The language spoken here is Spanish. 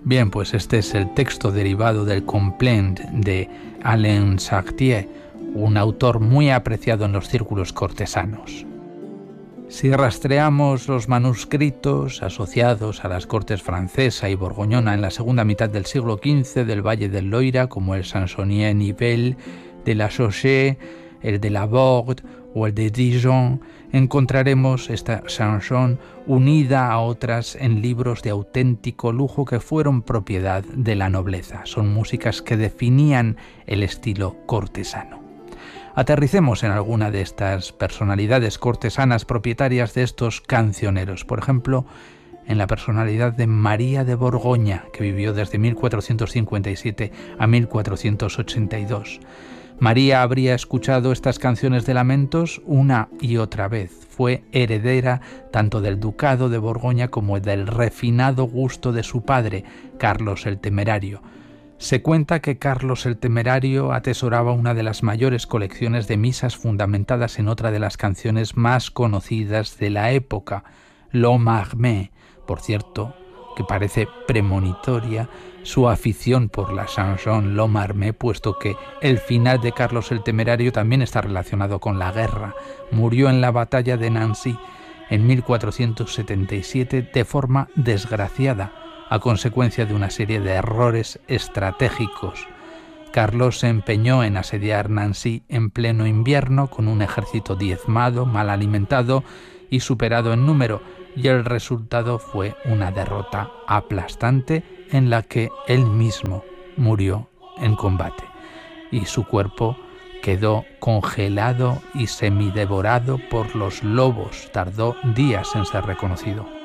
Bien, pues este es el texto derivado del Complaint de Alain Chartier, un autor muy apreciado en los círculos cortesanos. Si rastreamos los manuscritos asociados a las cortes francesa y borgoñona en la segunda mitad del siglo XV del Valle del Loira, como el Chansonnier Nivelle de la Chaussée, el de la Borde o el de Dijon, encontraremos esta chanson unida a otras en libros de auténtico lujo que fueron propiedad de la nobleza. Son músicas que definían el estilo cortesano. Aterricemos en alguna de estas personalidades cortesanas propietarias de estos cancioneros. Por ejemplo, en la personalidad de María de Borgoña, que vivió desde 1457 a 1482. María habría escuchado estas canciones de lamentos una y otra vez. Fue heredera tanto del ducado de Borgoña como del refinado gusto de su padre, Carlos el Temerario. Se cuenta que Carlos el Temerario atesoraba una de las mayores colecciones de misas fundamentadas en otra de las canciones más conocidas de la época, L'Homme Armé. Por cierto, que parece premonitoria su afición por la chanson L'Homme Armé, puesto que el final de Carlos el Temerario también está relacionado con la guerra. Murió en la batalla de Nancy en 1477 de forma desgraciada, a consecuencia de una serie de errores estratégicos. Carlos se empeñó en asediar Nancy en pleno invierno con un ejército diezmado, mal alimentado y superado en número, y el resultado fue una derrota aplastante en la que él mismo murió en combate, y su cuerpo quedó congelado y semidevorado por los lobos. Tardó días en ser reconocido.